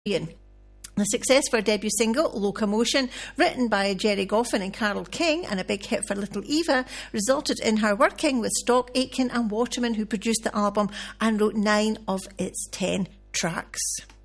The success for her debut single, Locomotion, written by Jerry Goffin and Carole King, and a big hit for Little Eva, resulted in her working with Stock Aitken and Waterman, who produced the album and wrote 9 of its 10 tracks.